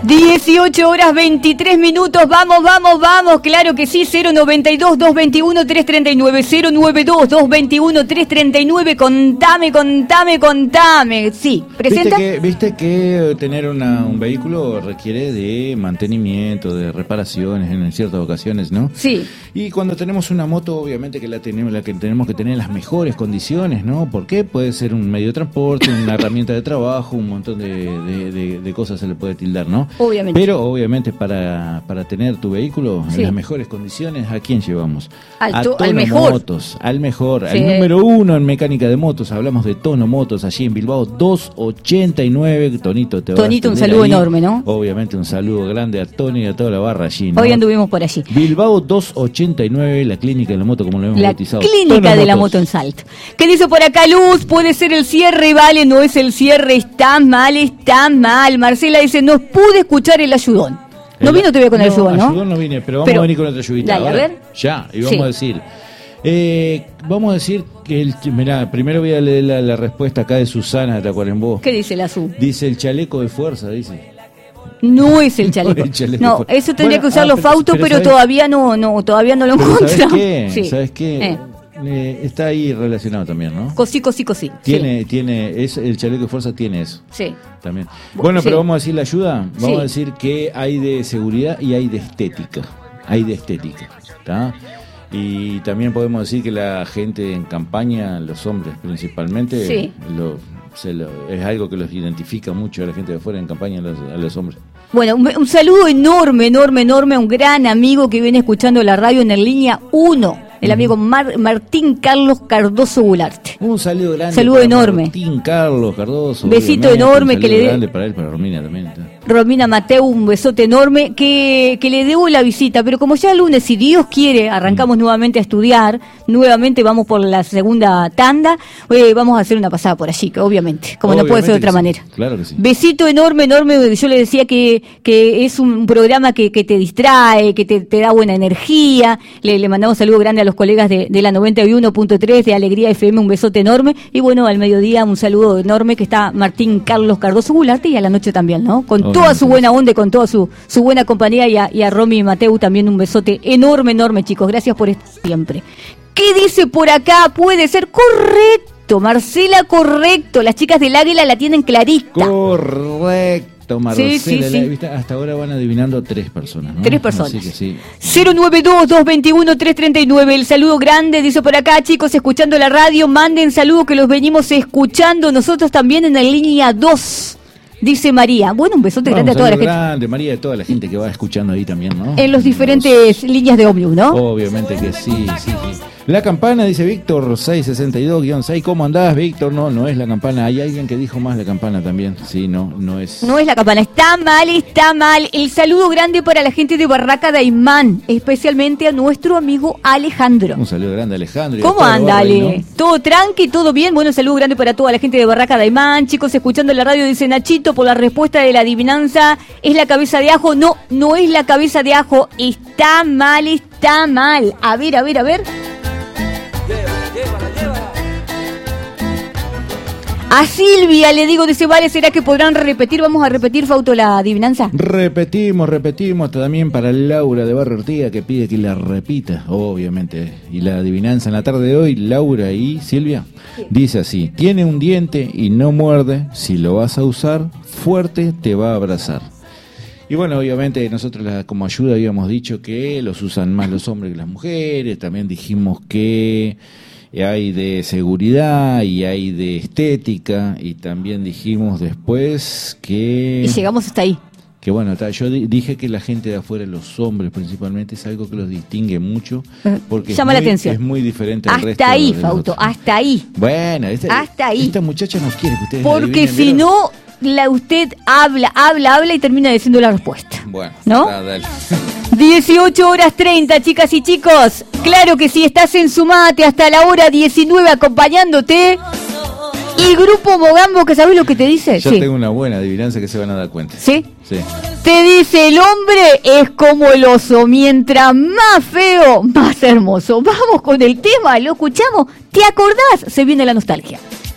18 horas 23 minutos, vamos, claro que sí, 092-221-339, 092-221-339, contame, sí, presenta. ¿Viste que tener un vehículo requiere de mantenimiento, de reparaciones en ciertas ocasiones, ¿no? Sí. Y cuando tenemos una moto, obviamente que tenemos que tener en las mejores condiciones, ¿no? ¿Por qué? Puede ser un medio de transporte, una herramienta de trabajo, un montón de cosas se le puede tildar, ¿no? Obviamente. Pero obviamente para tener tu vehículo en las mejores condiciones, ¿a quién llevamos? Al mejor. Motos, al mejor, al número 1 en mecánica de motos. Hablamos de Tono Motos, allí en Bilbao 289. Tonito, un saludo enorme, ¿no? Obviamente un saludo grande a Tony y a toda la barra allí, ¿no? Hoy anduvimos por allí. Bilbao 289, la clínica de la moto, como lo hemos bautizado. La clínica de la moto en Salto. ¿Qué dice por acá Luz? Puede ser el cierre, vale, no es el cierre, está mal. Marcela dice, no pude escuchar el ayudón. No vino todavía con el ayudón, ¿no? Ayudón no vine, pero vamos a venir con otra ayudita. Dale, a ver. Ya, y vamos a decir, mirá, primero voy a leer la respuesta acá de Susana de Tacuarembó. ¿Qué dice la Su? Dice el chaleco de fuerza, dice. No es el chaleco. No, eso tendría que usarlo Fausto, pero todavía no lo encontramos. ¿Sabes qué? Está ahí relacionado también, ¿no? Cosí. El chaleco de fuerza tiene eso. Sí. También. Bueno, pero vamos a decir la ayuda. Vamos a decir que hay de seguridad y hay de estética. ¿Está? Y también podemos decir que la gente en campaña, los hombres principalmente, es algo que los identifica mucho a la gente de afuera en campaña, a los hombres. Bueno, un saludo enorme a un gran amigo que viene escuchando la radio en el línea 1. El amigo Martín Carlos Cardoso Gularte. Un saludo grande. Saludo enorme. Martín Carlos Cardoso. Besito enorme que le dé. Grande para él, para Romina también. Romina Mateo, un besote enorme que le debo la visita, pero como ya el lunes, si Dios quiere, arrancamos nuevamente a estudiar, nuevamente vamos por la segunda tanda, vamos a hacer una pasada por allí, obviamente, como no puede ser de otra manera. Claro que sí. Besito enorme, yo le decía que es un programa que te distrae, que te da buena energía, le mandamos un saludo grande a los colegas de la 91.3 de Alegría FM, un besote enorme, y bueno, al mediodía un saludo enorme que está Martín Carlos Cardoso Gularte, y a la noche también, ¿no? Con toda su buena onda y con toda su buena compañía, y a Romy y Mateu también un besote enorme, chicos, gracias por estar siempre. ¿Qué dice por acá? Puede ser correcto, Marcela, correcto, las chicas del Águila la tienen clarita. Correcto, Marcela. Sí. Hasta ahora van adivinando 3 personas, ¿no? 3 personas. Así que sí. 092-221-339, el saludo grande, dice por acá, chicos, escuchando la radio, manden saludo que los venimos escuchando nosotros también en la línea 2. Dice María. Bueno, un besote grande a toda la gente. Grande, María, a toda la gente que va escuchando ahí también, ¿no? En los diferentes líneas de ómnibus, ¿no? Obviamente que sí. La campana, dice Víctor 662-6. ¿Cómo andás, Víctor? No es la campana. Hay alguien que dijo más la campana también. Sí, no es. No es la campana. Está mal. El saludo grande para la gente de Barraca de Aymán, especialmente a nuestro amigo Alejandro. Un saludo grande, Alejandro. ¿Cómo anda, Ale? ¿No? ¿Todo tranqui? ¿Todo bien? Bueno, un saludo grande para toda la gente de Barraca de Aymán. Chicos, escuchando la radio, dice Nachito, por la respuesta de la adivinanza, ¿es la cabeza de ajo? No es la cabeza de ajo. Está mal. A ver. Llévala. A Silvia le digo, dice, vale, ¿será que podrán repetir? Vamos a repetir, Fausto, la adivinanza. Repetimos, también para Laura de Barrio Ortiga, que pide que la repita, obviamente. Y la adivinanza en la tarde de hoy, Laura y Silvia, dice así: tiene un diente y no muerde, si lo vas a usar, fuerte te va a abrazar. Y bueno, obviamente nosotros como ayuda habíamos dicho que los usan más los hombres que las mujeres, también dijimos que hay de seguridad y hay de estética, y también dijimos después que... Y llegamos hasta ahí. Que bueno, yo dije que la gente de afuera, los hombres principalmente, es algo que los distingue mucho, porque llama la atención. Es muy diferente al resto. Hasta ahí, Fausto, hasta ahí. Bueno, hasta ahí. Esta muchacha nos quiere que ustedes porque si no, usted habla y termina diciendo la respuesta. Bueno, ¿no? Dale. 18:30, chicas y chicos. Claro que sí, estás en Sumate hasta la hora 19 acompañándote. Y Grupo Mogambo, que ¿sabes lo que te dice? Yo tengo una buena adivinanza que se van a dar cuenta. ¿Sí? Sí. Te dice, el hombre es como el oso, mientras más feo, más hermoso. Vamos con el tema, lo escuchamos. ¿Te acordás? Se viene la nostalgia.